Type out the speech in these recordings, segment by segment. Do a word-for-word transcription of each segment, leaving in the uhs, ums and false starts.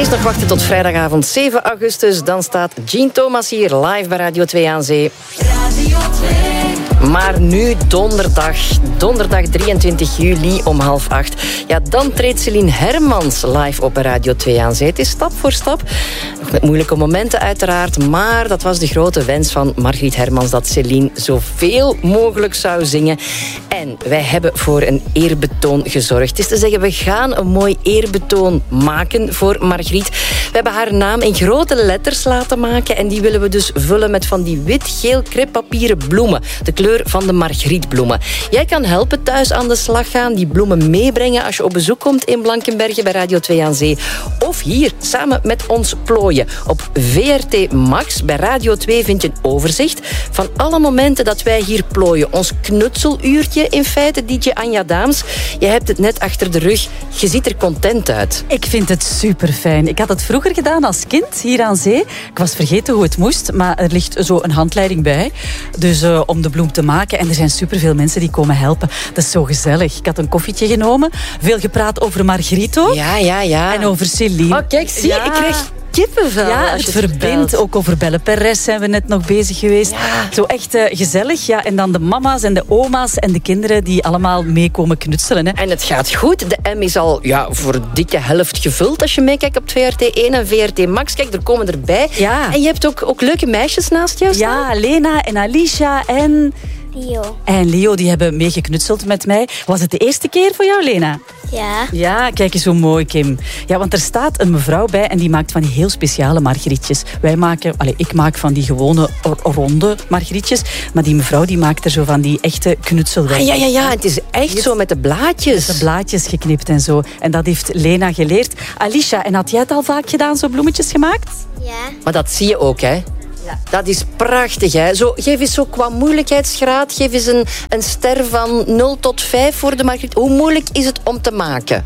Eerst nog wachten tot vrijdagavond zeven augustus. Dan staat Jean Thomas hier live bij Radio twee aan Zee. Radio twee. Maar nu donderdag. Donderdag drieëntwintig juli om half acht. Ja, dan treedt Céline Hermans live op bij Radio twee aan Zee. Het is stap voor stap. Nog met moeilijke momenten uiteraard. Maar dat was de grote wens van Margriet Hermans, dat Céline zoveel mogelijk zou zingen. En wij hebben voor een eerbetoon gezorgd. Het is te zeggen, we gaan een mooi eerbetoon maken voor Margriet. We hebben haar naam in grote letters laten maken. En die willen we dus vullen met van die wit-geel crêpepapieren bloemen. De kleur van de Margrietbloemen. Jij kan helpen thuis aan de slag gaan. Die bloemen meebrengen als je op bezoek komt in Blankenberge bij Radio twee aan Zee. Of hier, samen met ons plooien. Op V R T Max bij Radio twee vind je een overzicht van alle momenten dat wij hier plooien. Ons knutseluurtje in feite, D J Anja Daams. Je hebt het net achter de rug. Je ziet er content uit. Ik vind het super fijn. Ik had het vroeger gedaan als kind hier aan zee. Ik was vergeten hoe het moest, maar er ligt zo een handleiding bij. Dus uh, om de bloem te maken. En er zijn superveel mensen die komen helpen. Dat is zo gezellig. Ik had een koffietje genomen. Veel gepraat over Margriet. Ja, ja, ja. En over Céline. Oh, kijk, zie je, ja. Ik krijg kippenvel. Ja, als het je het verbindt. vertelt. Ook over Belle Perez zijn we net nog bezig geweest. Ja. Zo echt uh, gezellig. Ja. En dan de mama's en de oma's en de kinderen die allemaal meekomen knutselen. Hè. En het gaat goed. De M is al ja, voor de dikke helft gevuld als je meekijkt op V R T één en V R T Max. Kijk, er komen erbij. Ja. En je hebt ook, ook leuke meisjes naast jou staan. Ja, Lena en Alicia en... Leo. En Leo, die hebben meegeknutseld met mij. Was het de eerste keer voor jou, Lena? Ja. Ja, kijk eens hoe mooi, Kim. Ja, want er staat een mevrouw bij en die maakt van die heel speciale margrietjes. Wij maken, allez, ik maak van die gewone ronde margrietjes, maar die mevrouw die maakt er zo van die echte knutselwerk. Ah, ja, ja, ja. Het is echt zo met de blaadjes. Met de blaadjes geknipt en zo. En dat heeft Lena geleerd. Alicia, en had jij het al vaak gedaan, zo bloemetjes gemaakt? Ja. Maar dat zie je ook, hè. Ja. Dat is prachtig, hè. Zo, geef eens zo qua moeilijkheidsgraad, geef eens een, een ster van nul tot vijf voor de Margriet. Hoe moeilijk is het om te maken?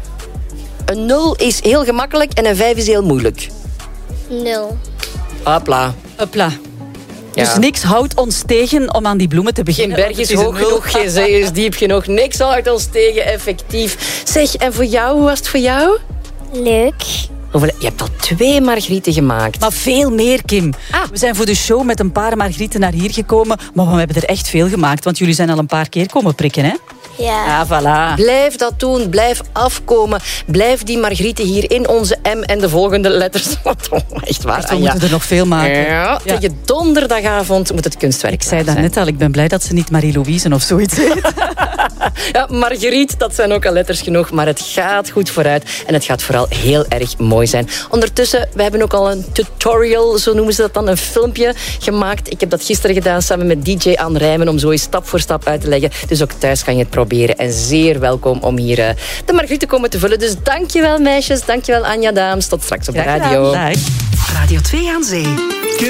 Een nul is heel gemakkelijk en een vijf is heel moeilijk. Nul. Hopla. Hopla. Ja. Dus niks houdt ons tegen om aan die bloemen te Geen beginnen. berg is hoog genoeg, geen zee is diep genoeg. Niks houdt ons tegen, effectief. Zeg, en voor jou, hoe was het voor jou? Leuk. Je hebt al twee Margrieten gemaakt. Maar veel meer, Kim. Ah. We zijn voor de show met een paar Margrieten naar hier gekomen, maar we hebben er echt veel gemaakt, want jullie zijn al een paar keer komen prikken, hè? Ja. Ah, voilà. Blijf dat doen, blijf afkomen. Blijf die Margrieten hier in onze M en de volgende letters. Echt waar, Echt, we Anja. moeten er nog veel maken. Ja, Ja. tegen donderdagavond moet het kunstwerk Ik zei dat zijn. net al, ik ben blij dat ze niet Marie-Louise of zoiets heet. Ja, Margriet, dat zijn ook al letters genoeg, maar het gaat goed vooruit. En het gaat vooral heel erg mooi zijn. Ondertussen, we hebben ook al een tutorial, zo noemen ze dat dan, een filmpje gemaakt. Ik heb dat gisteren gedaan samen met D J Anne Rijmen, om zo eens stap voor stap uit te leggen. Dus ook thuis kan je het proberen. En zeer welkom om hier uh, de Margriet te komen te vullen. Dus dankjewel meisjes, dankjewel Anja Daams. Tot straks op de radio. Dag. Radio twee aan Zee.